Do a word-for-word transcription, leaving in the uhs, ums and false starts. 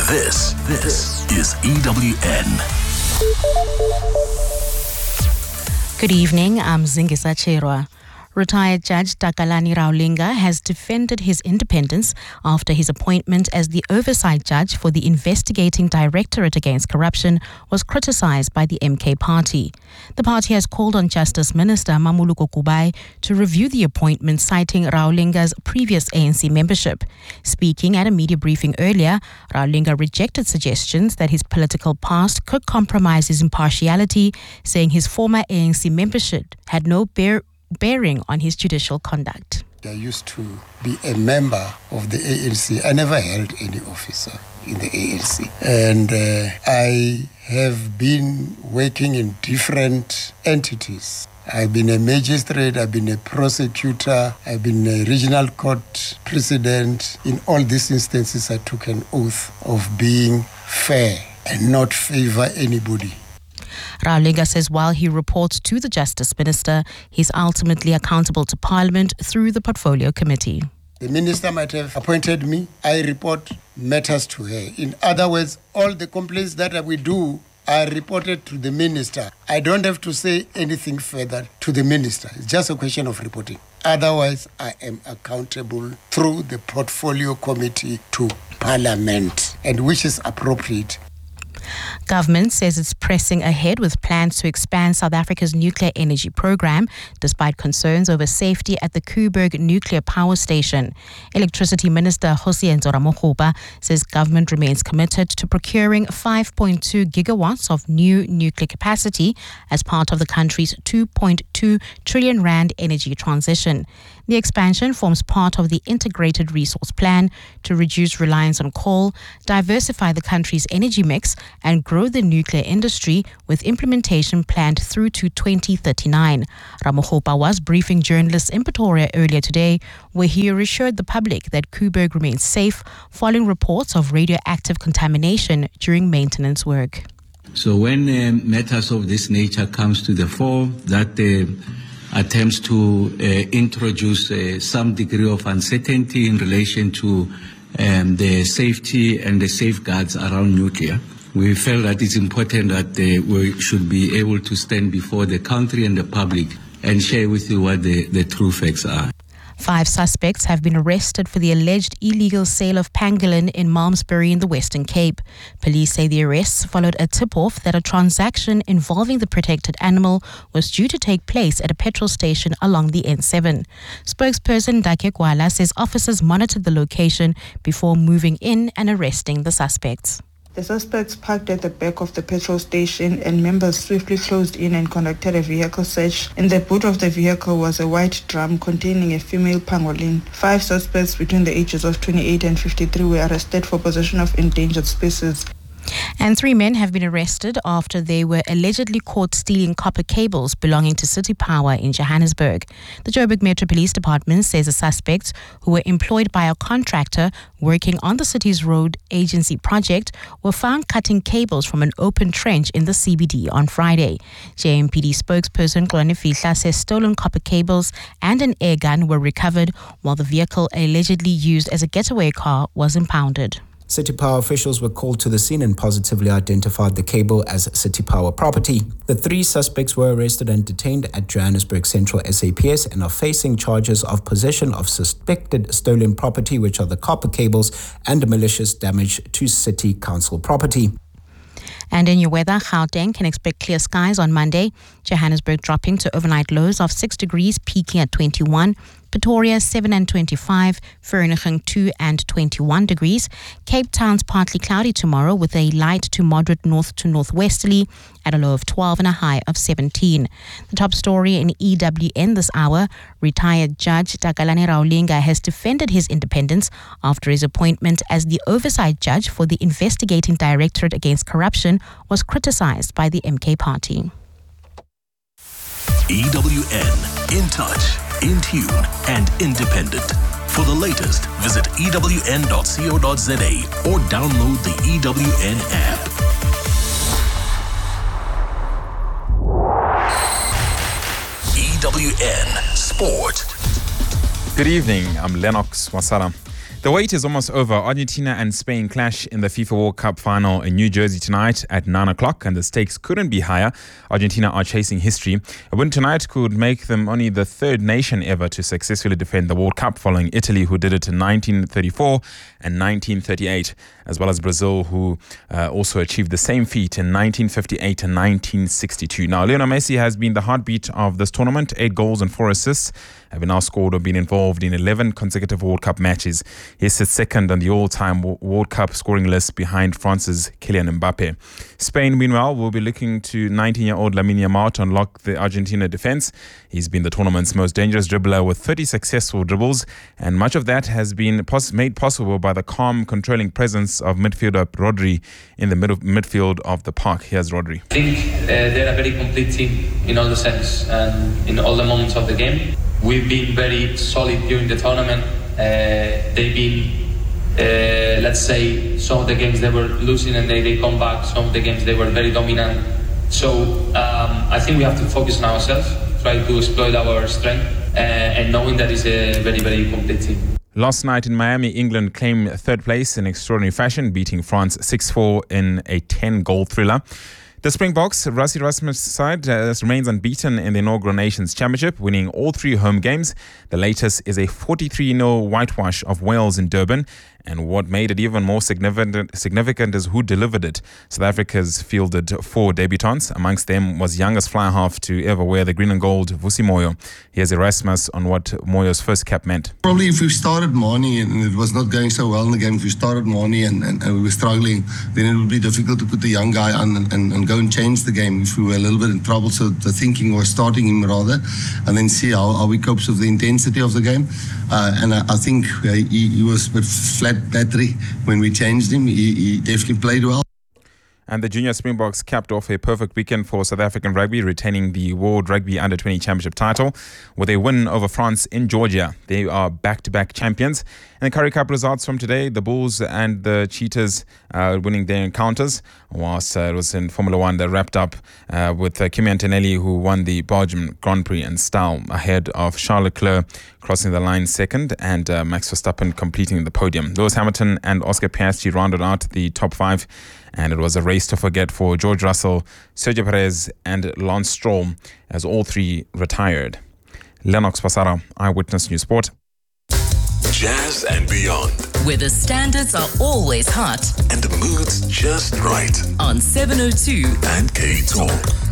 This, this is E W N. Good evening, I'm Zingisa Cherwa. Retired Judge Takalani Raulinga has defended his independence after his appointment as the oversight judge for the Investigating Directorate Against Corruption was criticized by the M K party. The party has called on Justice Minister Mamuluko Kubai to review the appointment, citing Raulinga's previous A N C membership. Speaking at a media briefing earlier, Raulinga rejected suggestions that his political past could compromise his impartiality, saying his former A N C membership had no bear bearing on his judicial conduct. I used to be a member of the A N C. I never held any office in the A N C. And uh, I have been working in different entities. I've been a magistrate, I've been a prosecutor, I've been a regional court president. In all these instances, I took an oath of being fair and not favor anybody. Raulinga says while he reports to the Justice Minister, he's ultimately accountable to Parliament through the Portfolio Committee. The Minister might have appointed me. I report matters to her. In other words, all the complaints that we do are reported to the Minister. I don't have to say anything further to the Minister. It's just a question of reporting. Otherwise, I am accountable through the Portfolio Committee to Parliament, and which is appropriate. Government says it's pressing ahead with plans to expand South Africa's nuclear energy program, despite concerns over safety at the Koeberg nuclear power station. Electricity Minister Hosienzo Ramokgopa says government remains committed to procuring five point two gigawatts of new nuclear capacity as part of the country's two point two trillion rand energy transition. The expansion forms part of the Integrated Resource Plan to reduce reliance on coal, diversify the country's energy mix, and grow the nuclear industry, with implementation planned through to twenty thirty-nine. Ramokgopa was briefing journalists in Pretoria earlier today, where he reassured the public that Koeberg remains safe following reports of radioactive contamination during maintenance work. So when uh, matters of this nature comes to the fore, that uh, attempts to uh, introduce uh, some degree of uncertainty in relation to um, the safety and the safeguards around nuclear, we felt that it's important that uh, we should be able to stand before the country and the public and share with you what the, the true facts are. Five suspects have been arrested for the alleged illegal sale of pangolin in Malmesbury in the Western Cape. Police say the arrests followed a tip-off that a transaction involving the protected animal was due to take place at a petrol station along the N seven. Spokesperson Dake Gwala says officers monitored the location before moving in and arresting the suspects. The suspects parked at the back of the petrol station, and members swiftly closed in and conducted a vehicle search. In the boot of the vehicle was a white drum containing a female pangolin. Five suspects between the ages of twenty-eight and fifty-three were arrested for possession of endangered species. And three men have been arrested after they were allegedly caught stealing copper cables belonging to City Power in Johannesburg. The Joburg Metro Police Department says the suspects, who were employed by a contractor working on the city's road agency project, were found cutting cables from an open trench in the C B D on Friday. J M P D spokesperson Glone Fihla says stolen copper cables and an air gun were recovered, while the vehicle allegedly used as a getaway car was impounded. City Power officials were called to the scene and positively identified the cable as City Power property. The three suspects were arrested and detained at Johannesburg Central S A P S and are facing charges of possession of suspected stolen property, which are the copper cables, and malicious damage to City Council property. And in your weather, Gauteng can expect clear skies on Monday. Johannesburg dropping to overnight lows of six degrees, peaking at twenty-one. Pretoria seven and twenty-five, Vereeniging two and twenty-one degrees. Cape Town's partly cloudy tomorrow with a light to moderate north to northwesterly at a low of twelve and a high of seventeen. The top story in E W N this hour, retired Judge Takalani Raulinga has defended his independence after his appointment as the oversight judge for the Investigating Directorate Against Corruption was criticized by the M K party. E W N, in touch, in tune, and independent. For the latest, visit E W N dot co dot za or download the E W N app. E W N Sport. Good evening, I'm Lennox Wasala. The wait is almost over. Argentina and Spain clash in the FIFA World Cup final in New Jersey tonight at nine o'clock, and the stakes couldn't be higher. Argentina are chasing history. A win tonight could make them only the third nation ever to successfully defend the World Cup, following Italy, who did it in nineteen thirty-four and nineteen thirty-eight, as well as Brazil, who uh, also achieved the same feat in nineteen fifty-eight and nineteen sixty-two. Now, Lionel Messi has been the heartbeat of this tournament, eight goals and four assists, having now scored or been involved in eleven consecutive World Cup matches. He sits second on the all-time World Cup scoring list behind France's Kylian Mbappe. Spain, meanwhile, will be looking to nineteen-year-old Lamine Yamal to unlock the Argentina defense. He's been the tournament's most dangerous dribbler with thirty successful dribbles, and much of that has been pos- made possible by the calm, controlling presence of midfielder Rodri in the middle midfield of the park. Here's Rodri. I think uh, they're a very complete team in all the sense and in all the moments of the game. We've been very solid during the tournament. Uh, they've been, uh, let's say, some of the games they were losing and they, they come back. Some of the games they were very dominant. So um, I think we have to focus on ourselves, try to exploit our strength, uh, and knowing that it's a very, very complete team. Last night in Miami, England claimed third place in extraordinary fashion, beating France six four in a ten-goal thriller. The Springboks, Rassie Erasmus' side, uh, remains unbeaten in the inaugural Nations Championship, winning all three home games. The latest is a forty-three nil whitewash of Wales in Durban. And what made it even more significant, significant is who delivered it. South Africa's fielded four debutants. Amongst them was youngest fly half to ever wear the green and gold, Vusi Moyo. Here's Erasmus on what Moyo's first cap meant. Probably if we started Manie and it was not going so well in the game, if we started Manie and, and, and we were struggling, then it would be difficult to put the young guy on and, and, and go and change the game if we were a little bit in trouble. So the thinking was starting him rather, and then see how, how he copes with the intensity of the game. Uh, and I, I think uh, he, he was a bit flat battery when we changed him. He, he definitely played well. And the Junior Springboks capped off a perfect weekend for South African rugby, retaining the World Rugby Under twenty Championship title with a win over France in Georgia. They are back-to-back champions. And the Currie Cup results from today, the Bulls and the Cheetahs uh, winning their encounters, whilst uh, it was in Formula One that wrapped up uh, with uh, Kimi Antonelli, who won the Belgium Grand Prix in style, ahead of Charles Leclerc crossing the line second and uh, Max Verstappen completing the podium. Lewis Hamilton and Oscar Piastri rounded out the top five, and it was a race to forget for George Russell, Sergio Perez and Lance Stroll, as all three retired. Lennox Pasara, Eyewitness News Sport. Jazz and beyond. Where the standards are always hot and the mood's just right. On seven oh two and K Talk.